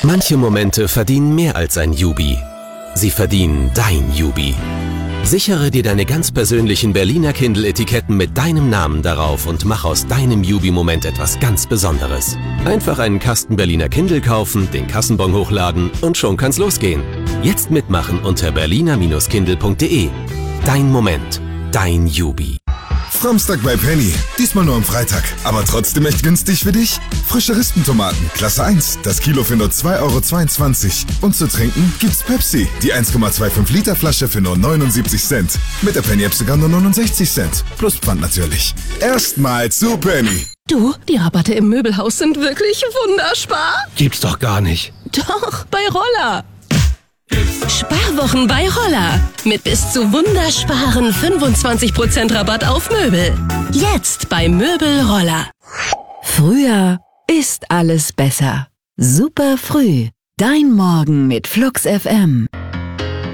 Manche Momente verdienen mehr als ein Jubi. Sie verdienen dein Jubi. Sichere dir deine ganz persönlichen Berliner Kindle-Etiketten mit deinem Namen darauf und mach aus deinem Jubi-Moment etwas ganz Besonderes. Einfach einen Kasten Berliner Kindle kaufen, den Kassenbon hochladen und schon kann's losgehen. Jetzt mitmachen unter berliner-kindle.de. Dein Moment, dein Jubi. Framstag bei Penny. Diesmal nur am Freitag. Aber trotzdem echt günstig für dich. Frische Rispentomaten, Klasse 1. Das Kilo für nur 2,22 €. Und zu trinken gibt's Pepsi. Die 1,25 Liter Flasche für nur 79 Cent. Mit der Penny-App sogar nur 69 Cent. Plus Pfand natürlich. Erstmal zu Penny. Du, die Rabatte im Möbelhaus sind wirklich wunderspar. Gibt's doch gar nicht. Doch, bei Roller. Sparwochen bei Roller. Mit bis zu wundersparen 25% Rabatt auf Möbel. Jetzt bei Möbel Roller. Früher ist alles besser. Super früh. Dein Morgen mit Flux FM.